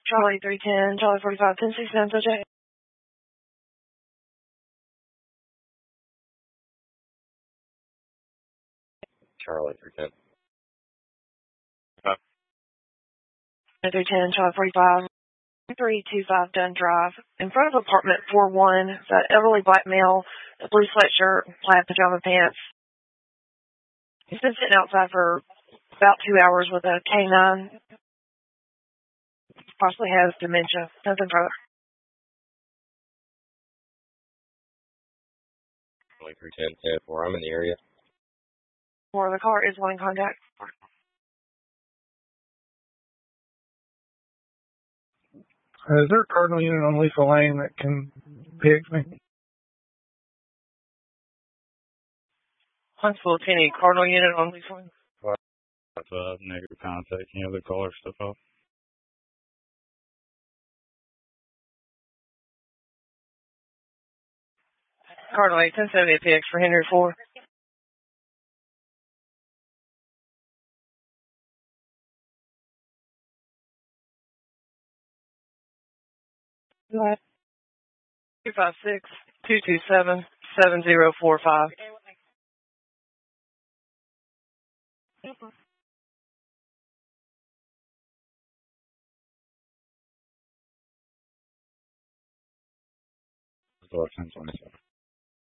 Charlie 310, Charlie 45, 1069, subject. Charlie 310. 310, Charlie 45, 325 Dunn Drive. In front of apartment 41, that elderly black male, the blue sweatshirt, plaid pajama pants. He's been sitting outside for about 2 hours with a canine. Possibly has dementia. Nothing further. Charlie 310, 10-4. I'm in the area. Or the car is wanting contact. Is there a Cardinal unit on Lethal Lane that can pick me? Huntsville, Tennessee, Cardinal unit on Lethal Lane. Negative contact. Any other caller stuff off? Cardinal 8, 1070 PX for Henry 4. Go ahead. 256-227-7045. Door 1027.